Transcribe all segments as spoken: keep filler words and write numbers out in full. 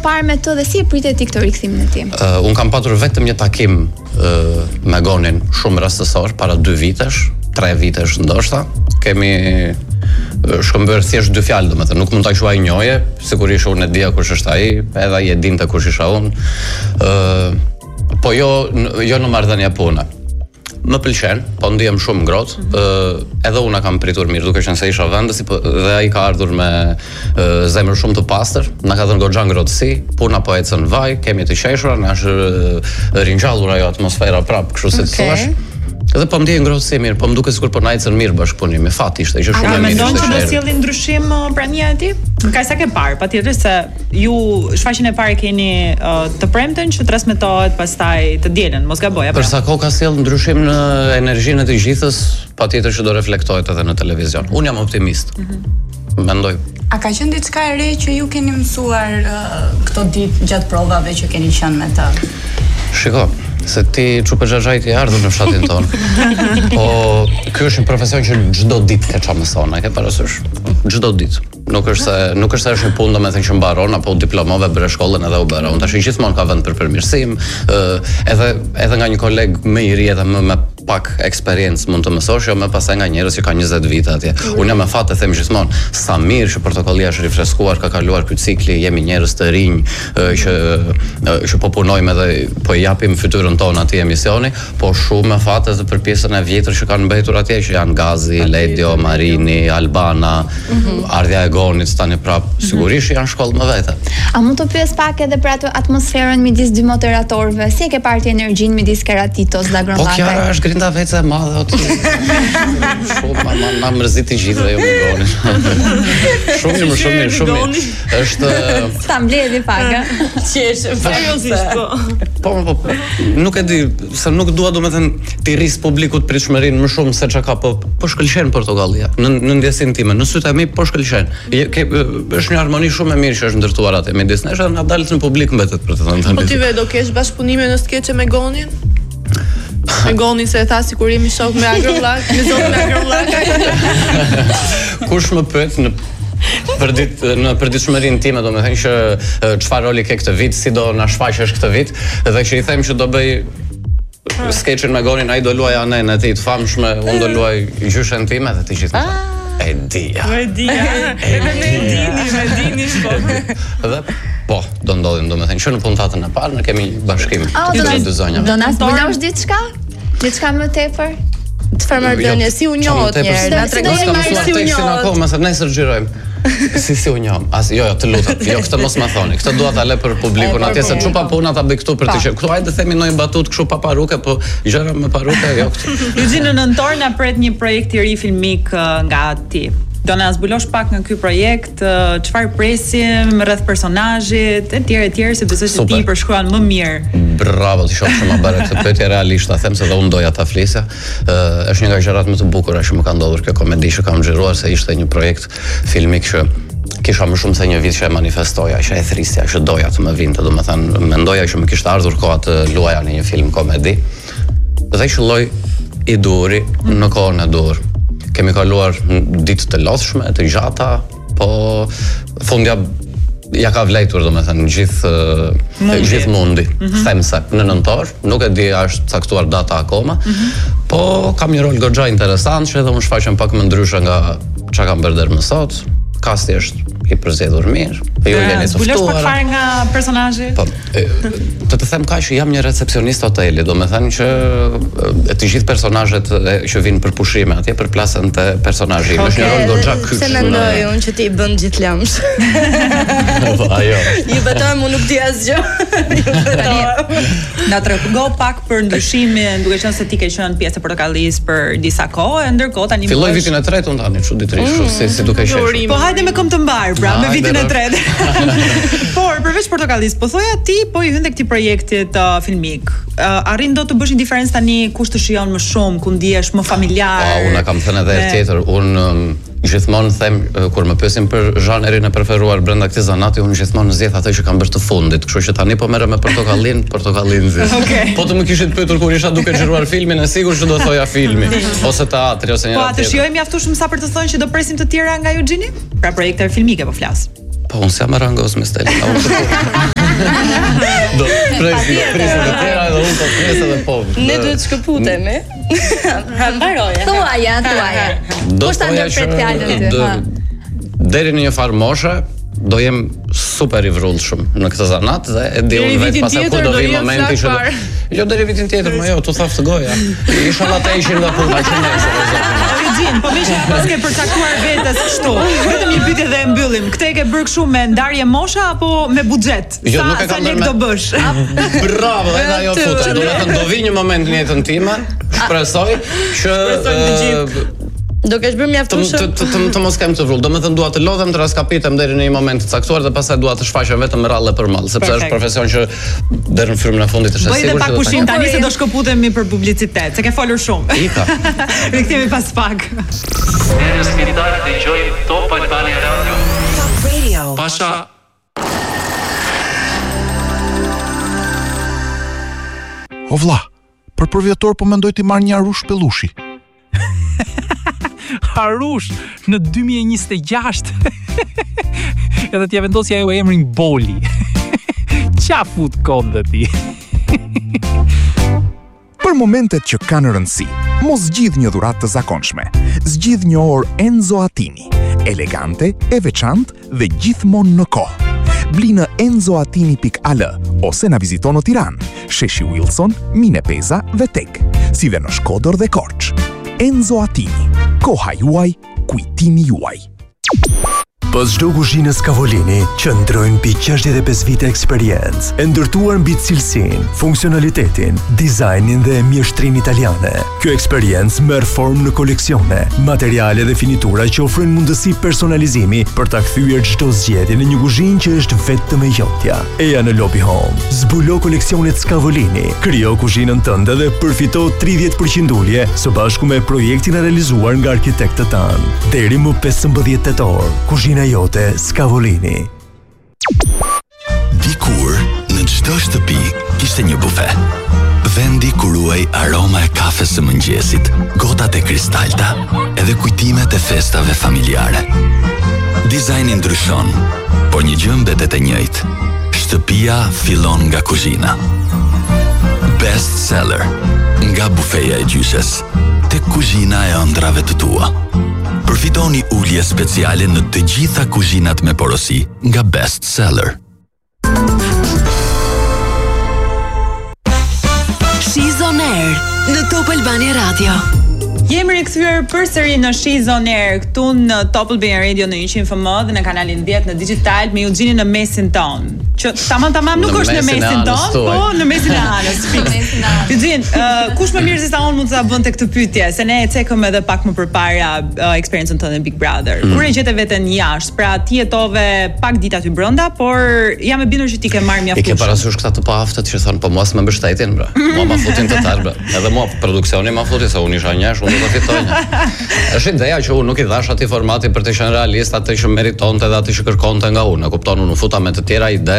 parë me të dhe si e pritet ti këtë rikthimin e tij? Uh, un kam patur vetëm një takim uh, me Gonin shumë rastësor para dy vitesh, tre vitesh ndoshta. Kemi shkëmbyer thjesht dy fjalë, domethënë nuk mund ta quaj njohje, sigurisht unë e dija kush është ai, edhe ai e dinte kush isha unë. ë uh, Po jo jo në marrëdhënie pune. Më pëlqen, po ndihem shumë ngrohtë. ë uh, Edhe unë kam pritur mirë, duke qenë se isha vendesi, po dhe ai ka ardhur me uh, zemër shumë të pastër, na ka dhënë goxha ngrohtësi, puna po ecën vaj, kemi të qeshura, na është uh, ringjallur ajo atmosfera prap, kështu si të thuash. Edhe po më ndjej ngrohtësi mirë, po më duket sikur po na ecën mirë bashkëpunimi. Fat ishte që shumë mirë. A mendon që do ishte. sjellin ndryshim uh, prania e tij? Kaq sa ke parë, patjetër se ju shfaqjen e parë keni uh, të premten që transmetohet pastaj të dielën, mos gaboj apo. Për sa kohë ka sjell ndryshim në energjinë e të gjithës, patjetër që do reflektohet edhe në televizion. Unë jam optimist. Mm-hmm. Mendoj. A ka qenë diçka e re që ju keni mësuar uh, këto ditë gjatë provave që keni qenë me të? Shiko, se ti Çupe Xhaxhajti e ardhur në fshatin tonë. Po ky është një profesion që çdo ditë ke çfarë mëson, e ke parasysh? Çdo ditë. Nuk është se nuk është se është një punë domethënë që mbaron apo diplomove bëre shkollën edhe u bëra. Unë tash gjithmonë ka vend për përmirësim, edhe edhe nga një koleg më i ri edhe më me pak eksperiencë mund të mësosh, jo më pasaj nga njerëz që kanë njëzet vite atje. Unë jam me fat të them gjithmonë, sa mirë që protokollia është rifreskuar, ka kaluar ky cikli, jemi njerëz të rinj që që po punojmë edhe po i japim fytyrën tonë atij emisioni, po shumë me fat edhe për pjesën e vjetër që kanë mbetur atje, që janë Gazi, Ledio, Marini, Albana, ardhja e Gonit tani prap, sigurisht janë shkollë më vete. A mund të pyes pak edhe për atë atmosferën midis dy moderatorëve? Si e ke parë ti energjinë midis Keratitos dhe Agron Po Kiara është grinda veca e madhe aty. Shumë ma, ma, ma mërzit i gjithë dhe jo më Gonin. Shumë mirë, shumë mirë, shumë mirë. Është ta mbledhi pak, ë? Qeshë, seriozisht po. Po, po, po. Nuk e di, se nuk dua domethënë ti rris publikut pritshmërinë më shumë se çka ka, po po shkëlqen Portokallia. Në në ndjesinë time, në sytë e mi po shkëlqen. Është një harmoni shumë e mirë që është ndërtuar atë midis nesh, edhe na dalët në publik mbetet për të thënë tani. Po ti ve do kesh bashkëpunime në skeçe me Gonin? Me Gonin se e tha sikur jemi shok me Agrovllak, me zotin Agrovllak. Kush më pyet në për ditë në përditshmërinë time, domethënë që çfarë roli ke këtë vit, si do na shfaqesh këtë vit, dhe që i them që do bëj skeçin me Gonin, ai do luaj anën e tij të famshme, unë do luaj gjyshen time dhe të gjithë. E dija. E dija. E dini, e dini shpo. Dhe po, do ndodhim domethënë që në puntatën e parë ne kemi bashkim të dy zonjave. Do na zbulosh diçka? Diçka më tepër? Të farmardhënie, si u njohët njerë, na tregon si u njohët. Akoma se nesër xhirojmë. Si si u njohëm. As jo, jo, të lutem. Jo, këtë mos ma thoni. Këtë dua ta lë për publikun atje se çupa puna ta bëj këtu për të qenë. Këtu hajde themi ndonjë batut kështu pa paruke, po gjëra me paruke jo këtu. Ju në nëntor na pret një projekt i ri filmik nga ti. Do na zbulosh pak nga ky projekt, çfarë presim rreth personazhit, etj etj, se besoj se ti i përshkruan më mirë. Bravo, ti shoh shumë bëre këtë pyetje realisht, ta them se dhe unë doja ta flisja. Ë është një nga gjërat më të bukura që më ka ndodhur kjo komedi që kam xhiruar, se ishte një projekt filmik që kisha më shumë se një vit që e manifestoja, që e thrisja, që doja të më vinte, domethënë mendoja që më kishte ardhur koha të luaja në një film komedi. Dhe qëlloj i duri në kohën e dur. Kemi kaluar ditë të lodhshme, të gjata, po fundja ja ka vlejtur domethënë gjithë gjithë mundi. Them se në nëntor, nuk e di a është caktuar data akoma, po kam një rol goxha interesant që edhe unë shfaqem pak më ndryshe nga çka kam bërë deri më sot. Kasti është i përzgjedhur mirë. Ju jeni të ftuar. Zbulosh pak fare nga personazhi. Po, të të them kaq që jam një recepcionist hoteli, domethënë që të gjithë personazhet që vinë për pushime atje përplasen te personazhi. Është një rol goxha kyç. Se mendoj unë që ti i bën gjithë lamsh. Po, ajo. Ju betoj, unë nuk di asgjë. Ju betoj. Na trego pak për ndryshimin, duke qenë se ti ke qenë pjesë e Portokallisë për disa kohë, ndërkohë tani filloi vitin e tretë unë tani, çuditërisht, si si duke qenë. Po hajde me këmbë të mbar, pra, me vitin e tretë. Por përveç Portokallisë, po thoja ti po i hyn tek këtij projektit uh, filmik. Uh, arrin do të bësh një diferencë tani kush të shijon më shumë, ku ndihesh më familjar. Po, unë kam thënë edhe herë tjetër, unë um, gjithmonë them uh, kur më pyesin për zhanrin e preferuar brenda këtij zanati, unë gjithmonë zgjedh atë që kam bërë të fundit, kështu që tani po merrem me Portokallin, Portokallin zgjidh. Okay. Po të më kishit pyetur kur isha duke xhiruar filmin, e sigurt që do thoja filmi, ose teatri ose një tjetër. Po atë tjetër. shijoj mjaftueshëm sa për të thënë që do presim të tjera nga Eugjini? Pra projekte filmike po flas. Po unë s'jam rangoz me Stelin. Do presim, do presim të tjera edhe unë të presë edhe po. Ne duhet të shkëputemi. Ha mbaroja. Thuaja, thuaja. Do Kush ta ndërpret fjalën ty? Deri në një farë moshe do jem super i vrullshëm në këtë zanat dhe e di unë vetë pastaj kur do vi momenti që jo deri vitin tjetër, më jo, tu thaf të goja. Inshallah të ishin nga puna që nesër. Origjin, po më shumë pas ke përcaktuar vetes kështu. Vetëm një pyetje dhe e mbyllim. Këtë e ke bërë kështu me ndarje mosha apo me buxhet? Jo, nuk e kam bërë. Do bësh? Bravo, edhe ajo futet. Do të thënë do vi një moment në jetën time, shpresoj që do kesh bërë mjaftueshëm. Të të të mos kem të vrull. Domethënë dua të lodhem, të raskapitem deri në një moment të caktuar dhe pastaj dua të shfaqem vetëm rrallë për mall, sepse është profesion që deri në frymën e fundit është e sigurt. Bëj edhe pak pushim tani se do shkëputemi për publicitet, se ke folur shumë. Ika. Rikthehemi pas pak. Njerëz spital dëgjoj Top Albania Radio. Top Radio. Pasha O vlla, për përvjetor po mendoj të marr një arush pellushi. Harush në dy mijë e njëzet e gjashtë. Edhe t'ja vendosja ajo emrin Boli. Qa fut kod dhe ti? Për momentet që kanë rëndësi, mos zgjidh një dhuratë të zakonshme. Zgjidh një orë Enzo Attini, elegante, e veçantë dhe gjithmonë në kohë. Bli në enzoatini pikë a l ose na vizito në Tiranë, Sheshi Wilson, Mine Peza dhe Tek, si dhe në Shkodër dhe Korç. Enzo Attini, koha juaj, kujtimi juaj. Pas çdo kuzhinë Scavolini qëndrojnë mbi gjashtëdhjetë e pesë vite eksperiencë, e ndërtuar mbi cilësinë, funksionalitetin, dizajnin dhe mjeshtrinë italiane. Kjo eksperiencë merr formë në koleksione, materiale dhe finitura që ofrojnë mundësi personalizimi për ta kthyer çdo zgjedhje në një kuzhinë që është vetëm e jotja. Eja në Lobby Home, zbulo koleksionet Scavolini, krijo kuzhinën tënde dhe përfito tridhjetë përqind ulje së bashku me projektin e realizuar nga arkitektët tanë. Deri më pesëmbëdhjetë tetor, kuzhina jote Scavolini. Dikur, në çdo shtëpi kishte një bufe. Vendi ku ruaj aroma e kafes së mëngjesit, gotat e kristalta, edhe kujtimet e festave familjare. Dizajni ndryshon, por një gjë mbetet e njëjtë. Shtëpia fillon nga kuzhina. Best seller, nga bufeja e gjyshes, tek kuzhina e ëndrave të tua. Përfitoni ulje speciale në të gjitha kuzhinat me porosi nga Best Seller. She's on Air në Top Albania Radio. Jemi rikthyer përsëri në She's on Air këtu në Top Albania Radio në njëqind F M dhe në kanalin dhjetë në digital me Eugjinin në mesin ton. Që tamam tamam nuk është në mesin ton, po në mesin e anës. Eugjin, uh, kush më mirë se sa unë mund të ta bënte këtë pyetje, se ne e cekëm edhe pak më përpara uh, eksperiencën tënde në Big Brother. Mm. Kur e gjete veten jashtë, pra ti jetove pak ditë aty brenda, por jam e bindur që ti ke marrë mjaftueshëm. E ke parasysh këta të paaftët që thonë po mos më mbështetin, bra. Mua ma futin të tarbe. Edhe mua produksioni ma futi se unë isha njesh, unë do të fitonja. Është ideja që unë nuk i dhash atij formati për të qenë realist, atë që meritonte dhe atë që kërkonte nga unë. E kupton, unë u futa me të tjera ide,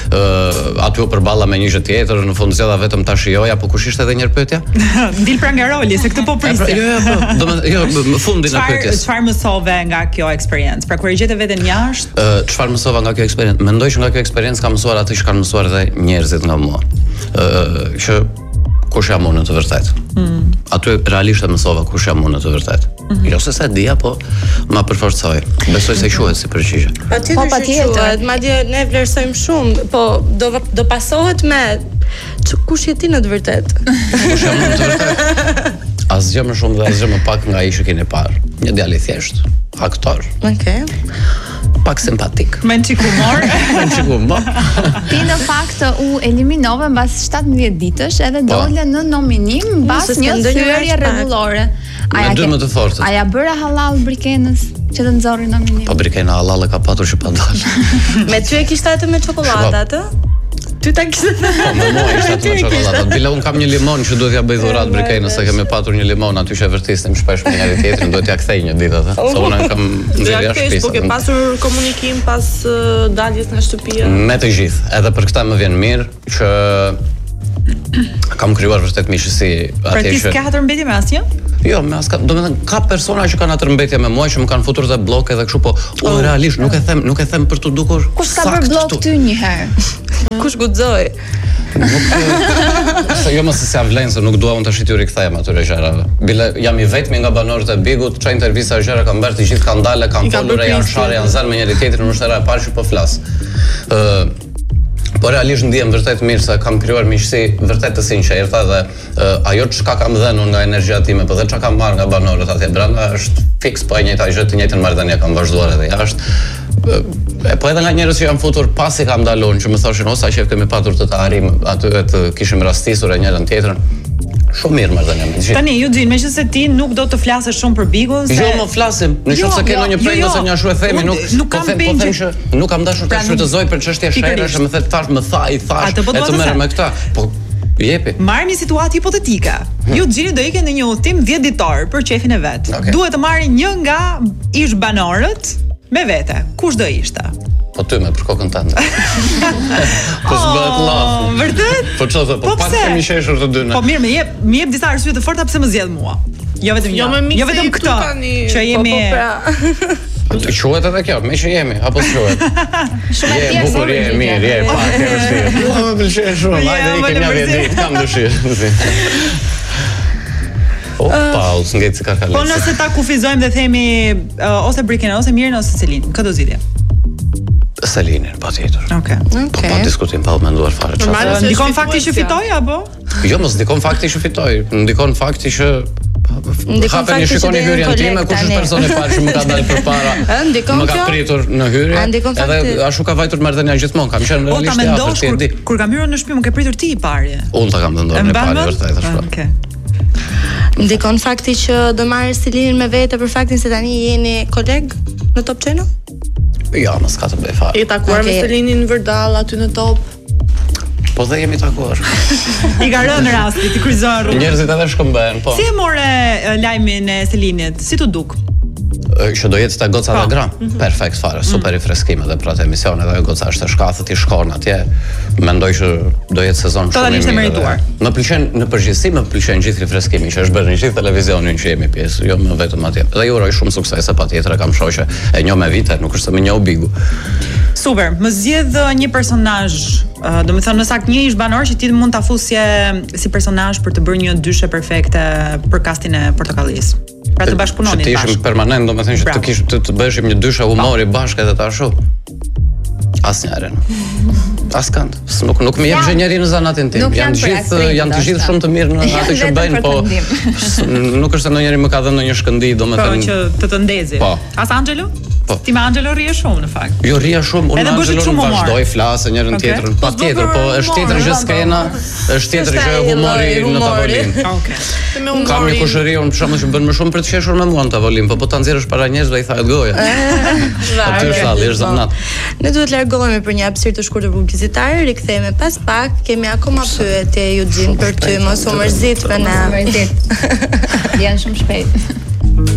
uh, aty u përballa me një gjë tjetër, në fund zgjodha vetëm ta shijoja, po kush ishte edhe një pyetje? Dil pra nga roli, se këtë po prisja. Jo, jo, po, do të jo, në fundin e pyetjes. Çfarë mësove nga kjo eksperiencë? Pra kur e gjete veten jashtë? Ë, çfarë mësova nga kjo eksperiencë? Mendoj që nga kjo eksperiencë kam mësuar atë që kanë mësuar edhe njerëzit nga mua. Ë, që kush jam unë në të vërtetë. Mm. Aty realisht e mësova kush jam unë në të vërtetë. Mm -hmm. Jo se sa dia, po ma përforcoi. Besoj se quhet si përgjigje. Po patjetër, madje ne vlerësojmë shumë, po do do pasohet me kush je ti në të vërtetë. Kush jam unë në të vërtetë? Asgjë më shumë dhe asgjë më pak nga ai që keni parë. Një djalë i thjesht, aktor. Okej. Okay. Pak simpatik. Me çik humor. Me çik humor. Ti në fakt u eliminove mbas shtatëmbëdhjetë ditësh edhe dole në nominim mbas një thyerje rregullore. Me dy më të fortët. A ja bëra halal Brikenës që të nxorri nominim? Po Brikena halal e ka patur që pa dalë. Me ty e kishte atë me çokoladë atë? Ty ta kishte. Po me mua ishte atë me çokoladë. Dile un kam një limon që duhet ja bëj dhuratë Brikenës, se kemi patur një limon aty që vërtesim shpesh me njëri tjetrin, duhet ja kthej një ditë atë. Se unë kam nxjerrë jashtë shtëpisë. Po ke pasur komunikim pas daljes nga shtëpia? Me të gjithë. Edhe për këtë më vjen mirë që kam krijuar vërtet miqësi atje. Pra ti s'ka tërmbetje me asnjë? Jo, me asnjë. Domethënë ka persona që kanë tërmbetje me mua që më kanë futur te blloke dhe kështu, po unë realisht nuk e them, nuk e them për të dukur. Kush ka bërë blok ty një herë? Kush guxoi? Nuk se jo mos se jam vlen se nuk dua unë tash ti u rikthehem atyre gjërave. Bile jam i vetmi nga banorët e Bigut, çaj intervista gjëra kanë bërë të gjithë kanë dalë, kanë folur, janë sharë, janë zënë me njëri tjetrin, në shtëra e parë që po flas. Ë Po realisht ndihem vërtet mirë se kam krijuar miqësi vërtet të sinqerta dhe uh, ajo çka kam dhënë unë nga energjia time, po dhe çka kam marrë nga banorët atje brenda është fiks po e njëjta gjë, të njëjtën marrëdhënie kam vazhduar edhe jashtë. E po edhe nga njerëz që janë futur pasi kam dalur që më thoshin ose që kemi patur të të arrim aty të kishim rastisur e njërin tjetrën. Shumë mirë marrëdhënia me gjithë. Tani Eugene, meqense ti nuk do të flasësh shumë për Bigun, se Jo, më flasim. Në qoftë se ke ndonjë prindër ose një ashtu e themi, nuk nuk kam po them që nuk kam dashur të shfrytëzoj për çështje sherrësh, më the thash, më tha, i thash, e të merrem me këtë. Po jepi. Marrim një situatë hipotetike. Eugene do ikë në një udhtim dhjetë ditor për qefin e vet. Duhet të marrë një nga ish banorët me vete. Kush do ishte? Po ty me për kokën tënde. Po s'bëhet laf. Vërtet? Po çfarë? Po pas kemi qeshur të dyne. Po mirë, më jep, më jep disa arsye të forta pse më zgjedh mua. Jo vetëm një. Jo vetëm këtë. Që jemi Të quhet edhe kjo, me që jemi, apo s'quhet? Shumë e Je bukur, je mirë, je pak, e vështirë. Mua më pëlqen shumë, hajde ikëm një vjet ditë, kam dëshirë. Opa, u s'nget si ka kalesa. Po nëse ta kufizojmë dhe themi ose Briken ose Mirën ose Selin, këtë do zgjidhje. Selinin, patjetër. Okej. Po pa diskutim, pa u menduar fare çfarë. Ndikon fakti që fitoi apo? Jo, mos ndikon fakti që fitoi, ndikon fakti që Hapen një shikoni hyrjen time, kush është personi i parë që më ka dalë përpara. Më ka pritur në hyrje. Edhe ashtu ka vajtur marrëdhënia gjithmonë, kam qenë realisht i afërt ti e di. Kur kam hyrë në shtëpi, më ke pritur ti i pari. Unë ta kam vendosur në parë vërtet ashtu. Okej. Ndikon fakti që do marrë Selinin me vete për faktin se tani jeni koleg në Top Channel? Jo, mos ka të bëj fare. Je takuar me Selinin në Vërdall aty në Top? Po dhe jemi takuar. I ka rënë rasti, ti kryzon rrugën. Njerëzit edhe shkëmbehen, po. Si e more lajmin e Selinit? Si të duk? Që do jetë te goca dhe gram. Perfekt fare, super i freskim edhe për atë emision, edhe goca është e shkathët, i shkon atje. Mendoj që do jetë sezon shumë i mirë. Më pëlqen në përgjithësi, më pëlqen gjithë rifreskimi që është bërë në gjithë televizionin që jemi pjesë, jo më vetëm atje. Dhe ju uroj shumë suksese patjetër, kam shoqe e njoh me vite, nuk është se më njoh Bigu. Super, më zgjedh një personazh, uh, do të thënë në sakt një ish banor që ti mund ta fusje si personazh për të bërë një dyshe perfekte për castin e Portokallis. Pra të bashkëpunonin bashkë. Që të ishim permanent, do të thënë që të kish të, të bëheshim një dyshe humori bashkë edhe ta ashtu. Asnjëherë. Askënd. Nuk nuk më jep zhenjeri në zanatin tim. Janë të gjithë janë të gjithë shumë të mirë në atë që bëjnë, po nuk është se ndonjëri më ka dhënë ndonjë shkëndi, domethënë. Po që të të ndezi. As Angelo? Po. Ti me Angelo rrie shumë në fakt. Jo, rria shumë, unë Angelo nuk vazhdoj flasë njërin tjetrën, patjetër, po është tjetër gjë skena, është tjetër gjë humori në tavolinë. Okej. Kam një kushëri, unë për shembull që bën më shumë për të qeshur me mua në tavolinë, po po ta nxjerrësh para njerëzve i thahet goja. Aty është salli, është zanat. Ne duhet largohemi për një hapësirë të shkurtër publicitare, rikthehemi pas pak, kemi akoma pyetje Eugene për ty, mos u mërzit me na. Mos u mërzit. Vjen shumë shpejt.